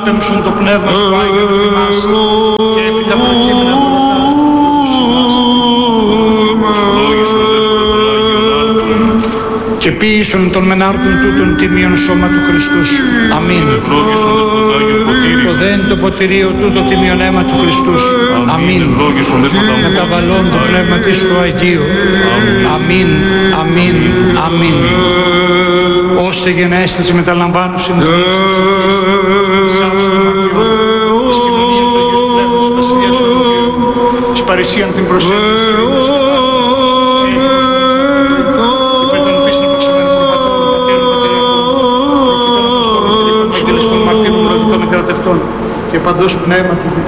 άπεμψον το πνεύμα σου Άγιον θυμάς και επί τα προκείμενα γονατά αυτού και ποίησον των μενάρτων τούτων τιμίων σώμα του Χριστού. Αμήν. Το δέν το ποτηρίο τούτο τιμίον αίμα του Χριστού. Αμήν. Μεταβαλλόν το πνεύμα της του Αγίου. Αμήν. Αμήν. Αμήν. Ώστε γενέστες μεταλαμβάνουν συνδρομής τους της άψης των αμαρτιών, της κοινωνίας του Αγίου Πνεύματος, της Βασιλείας του Αγίου, της παρησίαν την προσέλκυση της ειρήνης υπέρ των πίστων προξεμένων προπατώρων, πατέρων, πατεριακών, προφήτων, αποστόλων, τελικών, αγγελιστών, μαρτύρων, λογικών, εγκρατευτών και παντός πνεύματος